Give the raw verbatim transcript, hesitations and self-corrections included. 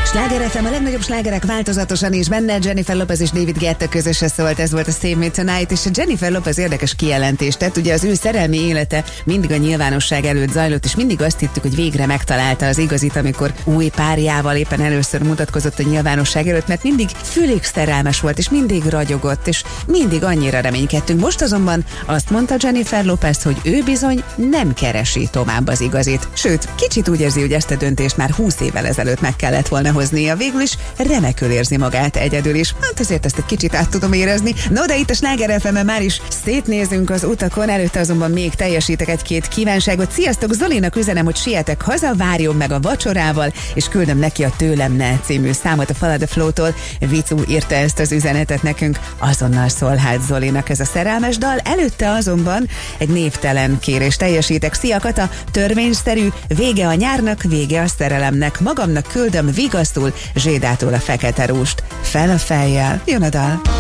Sláger ef em, a legnagyobb slágerek változatosan is benne. Jennifer Lopez és David Guetta közösen szólt, ez volt a Save Me Tonight, és a Jennifer Lopez érdekes kijelentést tett. Ugye az ő szerelmi élete mindig a nyilvánosság előtt zajlott, és mindig azt hittük, hogy végre megtalálta az igazit, amikor új párjával éppen először mutatkozott a nyilvánosság előtt, mert mindig fülig szerelmes volt, és mindig ragyogott, és mindig annyira reménykedtünk. Most azonban azt mondta Jennifer Lopez, hogy ő bizony nem keresi tovább az igazit. Sőt, kicsit úgy érzi, hogy ezt a döntést már húsz évvel ezelőtt meg kellett volna hoznia. Végül is remekül érzi magát egyedül is. Hát azért ezt egy kicsit át tudom érezni. No, de itt a Sláger ef em-en már is szétnézünk az utakon, előtte azonban még teljesítek egy-két kívánságot. Sziasztok, Zolinak üzenem, hogy sietek haza, várjon meg a vacsorával, és küldöm neki a Tőlem ne című számot a Follow the Flow-tól. Vicu írta ezt az üzenetet nekünk, azonnal szól hát Zolinak ez a szerelmes dal. Előtte azonban egy névtelen kérés teljesítek. Szia Kata, törvényszerű, vége a nyárnak, vége a szerelemnek. Magamnak küldöm vigasztul Zsédától a Fekete Rúst. Fel a fejjel, jön a dal.